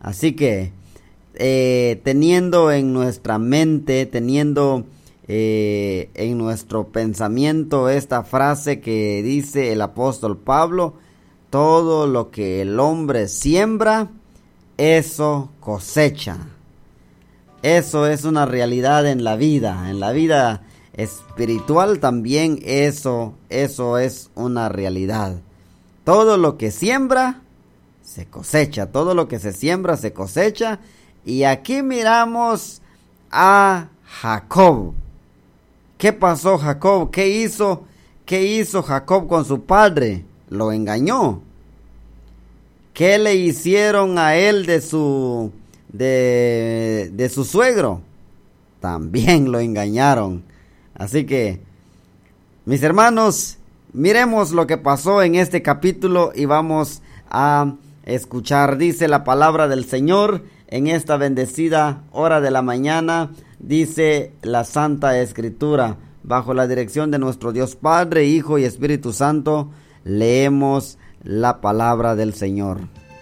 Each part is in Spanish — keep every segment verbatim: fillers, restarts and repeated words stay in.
Así que eh, teniendo en nuestra mente, teniendo eh, en nuestro pensamiento esta frase que dice el apóstol Pablo: todo lo que el hombre siembra, eso cosecha. Eso es una realidad en la vida, en la vida espiritual también eso, eso es una realidad. Todo lo que siembra, se cosecha. Todo lo que se siembra, se cosecha. Y aquí miramos a Jacob. ¿Qué pasó Jacob? ¿Qué hizo? ¿Qué hizo Jacob con su padre? Lo engañó. ¿Qué le hicieron a él de su de, de su suegro? También lo engañaron. Así que, mis hermanos, miremos lo que pasó en este capítulo y vamos a escuchar. Dice la palabra del Señor en esta bendecida hora de la mañana. Dice la Santa Escritura, bajo la dirección de nuestro Dios Padre, Hijo y Espíritu Santo, leemos la palabra del Señor.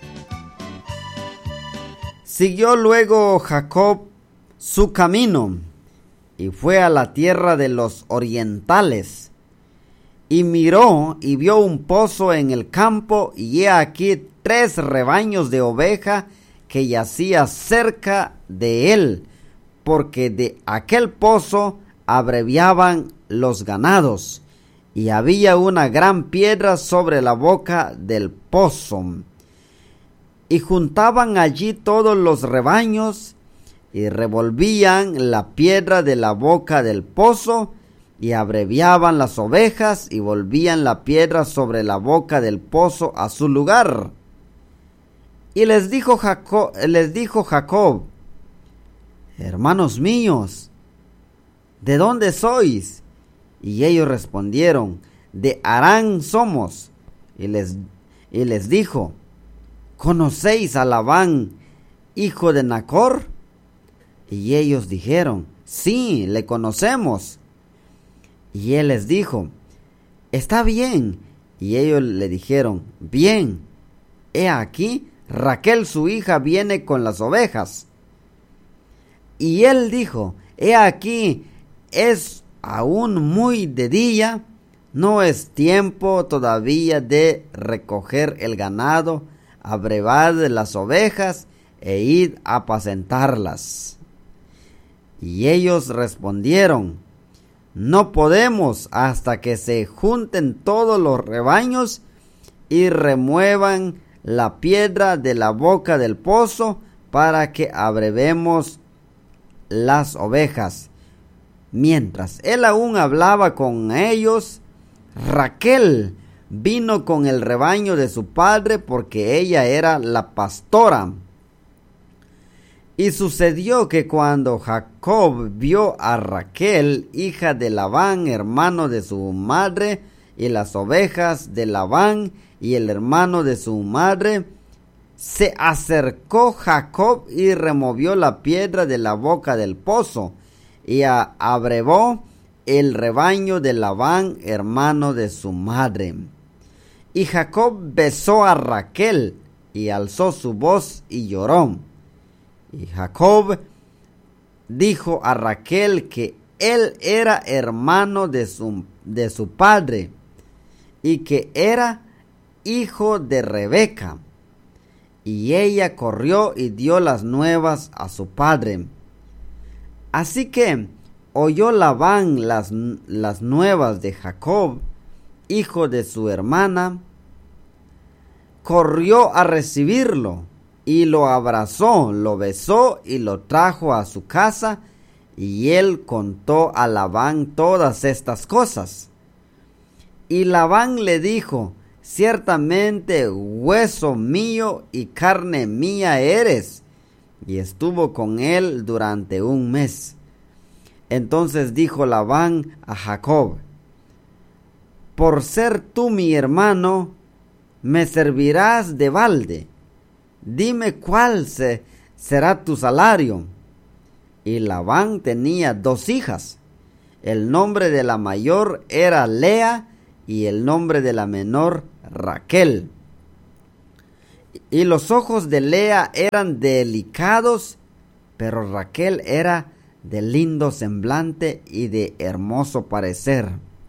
Siguió luego Jacob su camino y fue a la tierra de los orientales, y miró y vio un pozo en el campo, y he aquí tres rebaños de oveja que yacía cerca de él, porque de aquel pozo abreviaban los ganados, y había una gran piedra sobre la boca del pozo. Y juntaban allí todos los rebaños, y revolvían la piedra de la boca del pozo, y abreviaban las ovejas, y volvían la piedra sobre la boca del pozo a su lugar. Y les dijo Jacob, les dijo Jacob: hermanos míos, ¿de dónde sois? Y ellos respondieron: de Harán somos. Y les, y les dijo: ¿conocéis a Labán, hijo de Nacor? Y ellos dijeron: sí, le conocemos. Y él les dijo: está bien. Y ellos le dijeron: bien, he aquí, Raquel su hija viene con las ovejas. Y él dijo: he aquí, es aún muy de día, no es tiempo todavía de recoger el ganado, abrevad las ovejas e id a apacentarlas. Y ellos respondieron: no podemos hasta que se junten todos los rebaños y remuevan la piedra de la boca del pozo para que abrevemos las ovejas. Mientras él aún hablaba con ellos, Raquel vino con el rebaño de su padre, porque ella era la pastora. Y sucedió que cuando Jacob vio a Raquel, hija de Labán, hermano de su madre, y las ovejas de Labán y el hermano de su madre, se acercó Jacob y removió la piedra de la boca del pozo, y a- abrevó el rebaño de Labán, hermano de su madre. Y Jacob besó a Raquel, y alzó su voz y lloró. Y Jacob dijo a Raquel que él era hermano de su, de su padre, y que era hijo de Rebeca. Y ella corrió y dio las nuevas a su padre. Así que oyó Labán las, las nuevas de Jacob, hijo de su hermana, corrió a recibirlo, y lo abrazó, lo besó y lo trajo a su casa, y él contó a Labán todas estas cosas. Y Labán le dijo: ciertamente hueso mío y carne mía eres. Y estuvo con él durante un mes. Entonces dijo Labán a Jacob: por ser tú mi hermano, me servirás de balde. Dime cuál se, será tu salario. Y Labán tenía dos hijas. El nombre de la mayor era Lea, y el nombre de la menor Raquel. Y los ojos de Lea eran delicados, pero Raquel era de lindo semblante y de hermoso parecer.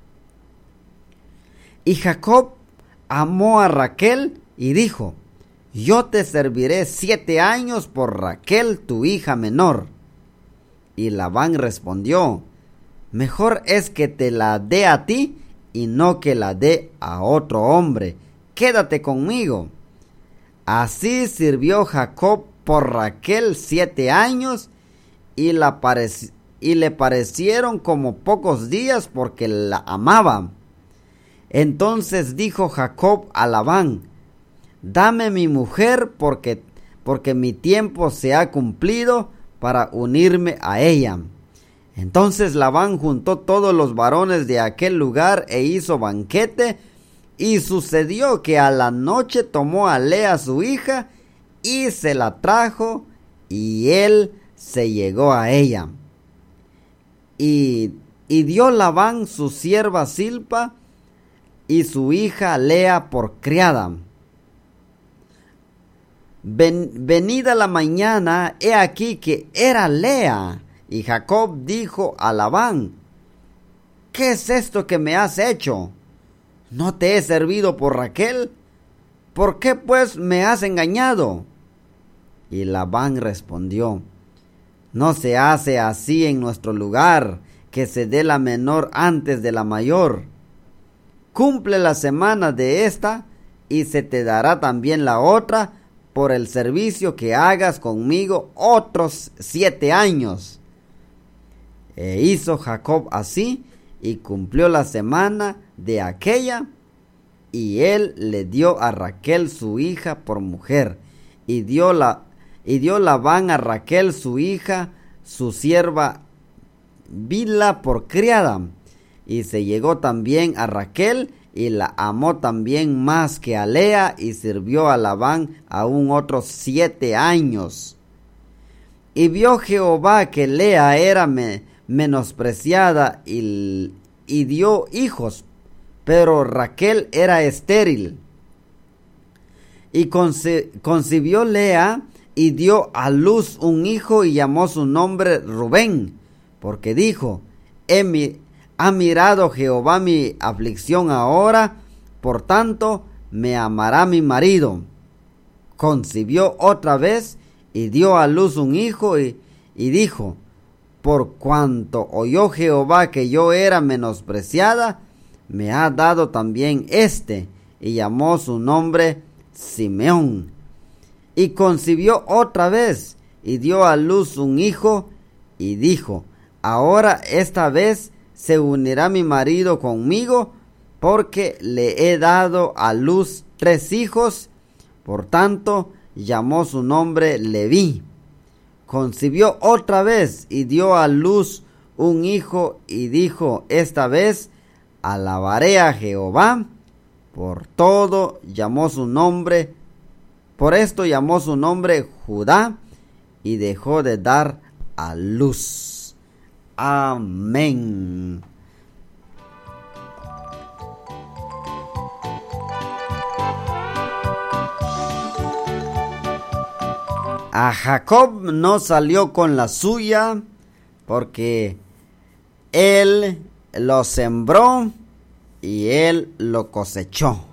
Y Jacob amó a Raquel y dijo: yo te serviré siete años por Raquel, tu hija menor. Y Labán respondió: mejor es que te la dé a ti y no que la dé a otro hombre. Quédate conmigo. Así sirvió Jacob por Raquel siete años y, la parec- y le parecieron como pocos días porque la amaba. Entonces dijo Jacob a Labán: dame mi mujer porque, porque mi tiempo se ha cumplido para unirme a ella. Entonces Labán juntó todos los varones de aquel lugar e hizo banquete, y sucedió que a la noche tomó a Lea su hija y se la trajo, y él se llegó a ella. Y, y dio Labán su sierva Zilpa y su hija Lea por criada. Ven, venida la mañana, he aquí que era Lea, y Jacob dijo a Labán: ¿qué es esto que me has hecho? ¿No te he servido por Raquel? ¿Por qué pues me has engañado? Y Labán respondió: no se hace así en nuestro lugar, que se dé la menor antes de la mayor. Cumple la semana de esta, y se te dará también la otra, por el servicio que hagas conmigo otros siete años. E hizo Jacob así, y cumplió la semana de aquella, y él le dio a Raquel su hija por mujer, y dio la y dio Labán a Raquel su hija, su sierva Bilha, por criada, y se llegó también a Raquel, y la amó también más que a Lea, y sirvió a Labán aún otros siete años. Y vio Jehová que Lea era me, menospreciada y, y dio hijos, pero Raquel era estéril. Y conce, concibió Lea y dio a luz un hijo y llamó su nombre Rubén, porque dijo: he mi, ha mirado Jehová mi aflicción ahora, por tanto me amará mi marido. Concibió otra vez y dio a luz un hijo y, y dijo: por cuanto oyó Jehová que yo era menospreciada, me ha dado también este, y llamó su nombre Simeón. Y concibió otra vez y dio a luz un hijo y dijo: ahora esta vez se unirá mi marido conmigo, porque le he dado a luz tres hijos. Por tanto llamó su nombre Leví. Concibió otra vez y dio a luz un hijo y dijo: esta vez alabaré a Jehová. Por todo llamó su nombre, por esto llamó su nombre Judá, y dejó de dar a luz. Amén. A Jacob no salió con la suya, porque él lo sembró y él lo cosechó.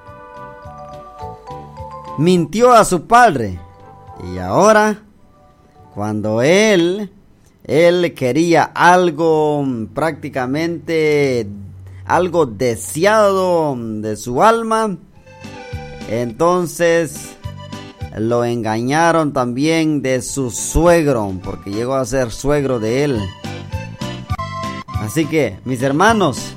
Mintió a su padre, y ahora, cuando él, él quería algo prácticamente, algo deseado de su alma, entonces lo engañaron también de su suegro, porque llegó a ser suegro de él. Así que, mis hermanos,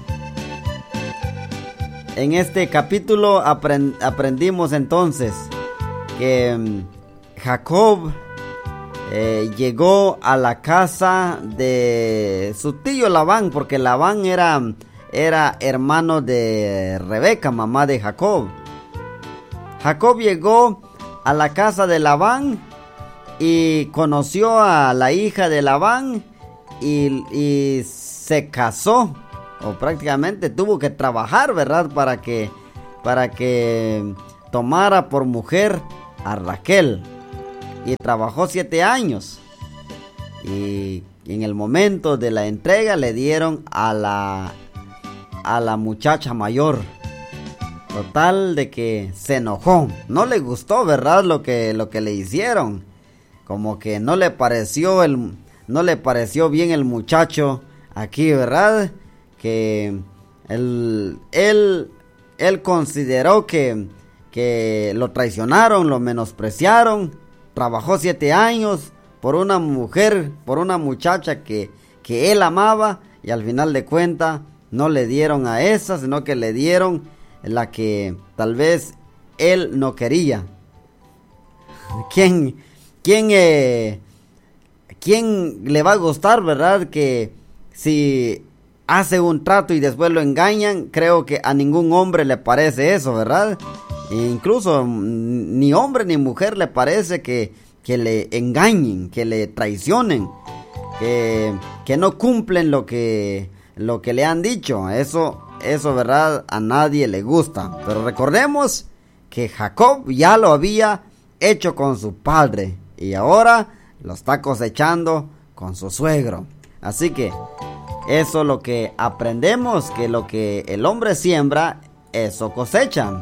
en este capítulo aprend- aprendimos entonces que um, Jacob eh, llegó a la casa de su tío Labán, porque Labán era, era hermano de Rebeca, mamá de Jacob. Jacob llegó a la casa de Labán y conoció a la hija de Labán y, y se casó, o prácticamente tuvo que trabajar, ¿verdad? Para que, para que tomara por mujer a Raquel y trabajó siete años. Y en el momento de la entrega le dieron a la, a la muchacha mayor. Total de que se enojó. No le gustó, ¿verdad? Lo que, lo que le hicieron. Como que no le pareció el, no le pareció bien el muchacho aquí, ¿verdad? Que él, él, él consideró que, que lo traicionaron, lo menospreciaron. Trabajó siete años por una mujer, por una muchacha que, que él amaba, y al final de cuentas no le dieron a esa, sino que le dieron la que tal vez él no quería. ¿Quién, quién, eh, quién le va a gustar, verdad? Que si hace un trato y después lo engañan, creo que a ningún hombre le parece eso, ¿verdad? E incluso ni hombre ni mujer le parece que, que le engañen, que le traicionen, que, que no cumplen lo que, lo que le han dicho. Eso, eso, ¿verdad? A nadie le gusta. Pero recordemos que Jacob ya lo había hecho con su padre y ahora lo está cosechando con su suegro. Así que eso es lo que aprendemos, que lo que el hombre siembra, eso cosecha.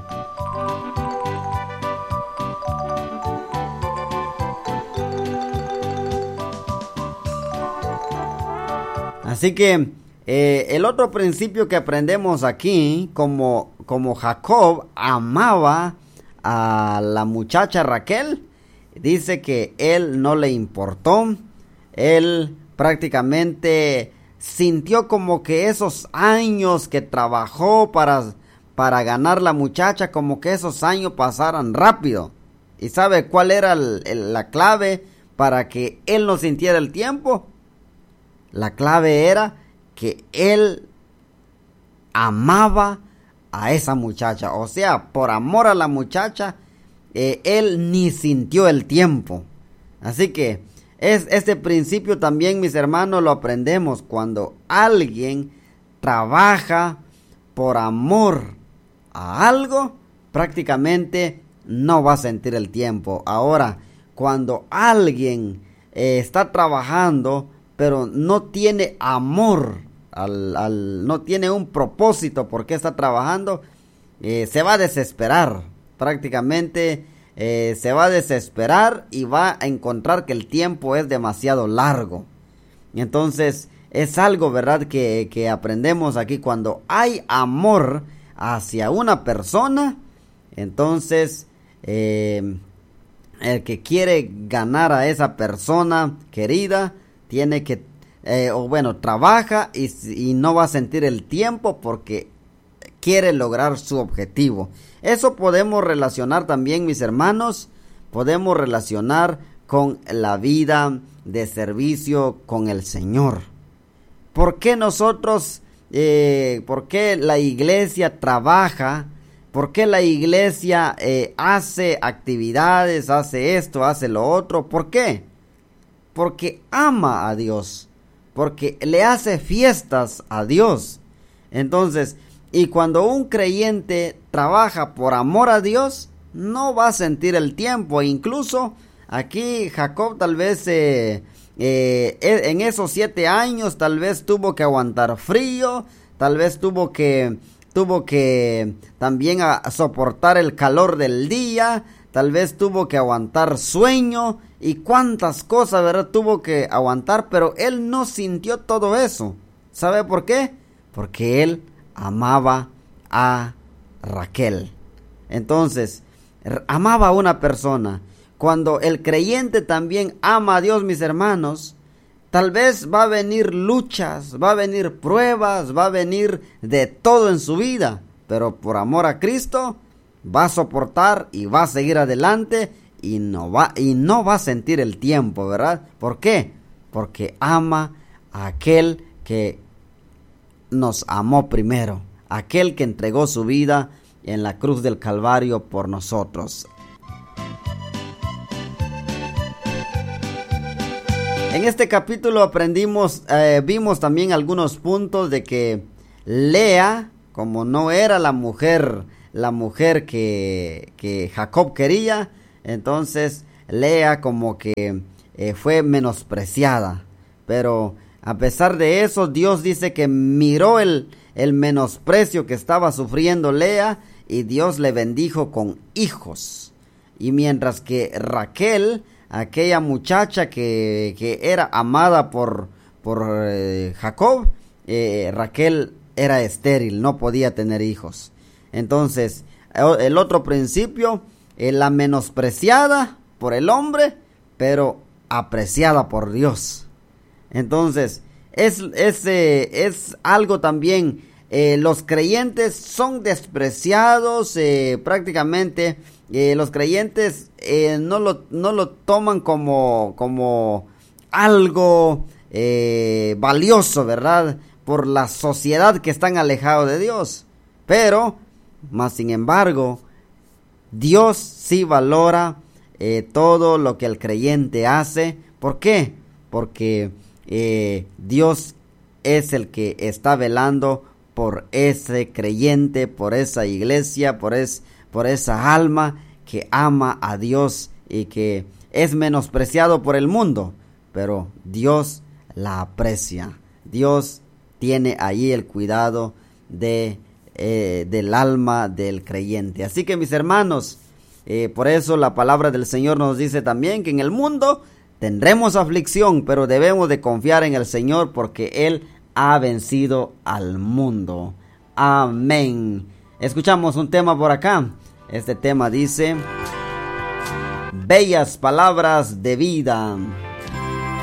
Así que eh, el otro principio que aprendemos aquí, como, como Jacob amaba a la muchacha Raquel, dice que él no le importó. Él prácticamente sintió como que esos años que trabajó para, para ganar la muchacha, como que esos años pasaran rápido. ¿Y sabe cuál era el, el, la clave para que él no sintiera el tiempo? La clave era que él amaba a esa muchacha. O sea, por amor a la muchacha, eh, él ni sintió el tiempo. Así que es, este principio también, mis hermanos, lo aprendemos cuando alguien trabaja por amor a algo, prácticamente no va a sentir el tiempo. Ahora, cuando alguien eh, está trabajando pero no tiene amor, al, al, no tiene un propósito por qué está trabajando, eh, se va a desesperar, prácticamente eh, se va a desesperar y va a encontrar que el tiempo es demasiado largo. Entonces es algo, ¿verdad?, que, que aprendemos aquí. Cuando hay amor hacia una persona, entonces eh, el que quiere ganar a esa persona querida, tiene que, eh, o bueno, trabaja y, y no va a sentir el tiempo porque quiere lograr su objetivo. Eso podemos relacionar también, mis hermanos, podemos relacionar con la vida de servicio con el Señor. ¿Por qué nosotros, eh, por qué la iglesia trabaja? ¿Por qué la iglesia eh, hace actividades, hace esto, hace lo otro? ¿Por qué? Porque ama a Dios, porque le hace fiestas a Dios. Entonces, y cuando un creyente trabaja por amor a Dios, no va a sentir el tiempo. Incluso aquí Jacob tal vez eh, eh, en esos siete años tal vez tuvo que aguantar frío, tal vez tuvo que tuvo que también a, a soportar el calor del día, tal vez tuvo que aguantar sueño y cuántas cosas, ¿verdad?, tuvo que aguantar, pero él no sintió todo eso. ¿Sabe por qué? Porque él amaba a Raquel. Entonces, amaba a una persona. Cuando el creyente también ama a Dios, mis hermanos, tal vez va a venir luchas, va a venir pruebas, va a venir de todo en su vida, pero por amor a Cristo va a soportar y va a seguir adelante y no va, y no va a sentir el tiempo, ¿verdad? ¿Por qué? Porque ama a aquel que nos amó primero, aquel que entregó su vida en la cruz del Calvario por nosotros. En este capítulo aprendimos, eh, vimos también algunos puntos de que Lea, como no era la mujer, la mujer que, que Jacob quería, entonces Lea como que eh, fue menospreciada. Pero a pesar de eso, Dios dice que miró el, el menosprecio que estaba sufriendo Lea y Dios le bendijo con hijos. Y mientras que Raquel, aquella muchacha que, que era amada por, por eh, Jacob, eh, Raquel era estéril, no podía tener hijos. Entonces, el otro principio, eh, la menospreciada por el hombre, pero apreciada por Dios. Entonces, es, es, eh, es algo también, eh, los creyentes son despreciados, eh, prácticamente, eh, los creyentes eh, no, lo, no lo toman como, como algo eh, valioso, ¿verdad? Por la sociedad que están alejados de Dios. Pero, más sin embargo, Dios sí valora eh, todo lo que el creyente hace. ¿Por qué? Porque eh, Dios es el que está velando por ese creyente, por esa iglesia, por, es, por esa alma que ama a Dios y que es menospreciado por el mundo. Pero Dios la aprecia. Dios tiene ahí el cuidado de, eh, del alma del creyente. Así que, mis hermanos, eh, por eso la palabra del Señor nos dice también que en el mundo tendremos aflicción, pero debemos de confiar en el Señor porque Él ha vencido al mundo. Amén. Escuchamos un tema por acá. Este tema dice: bellas palabras de vida.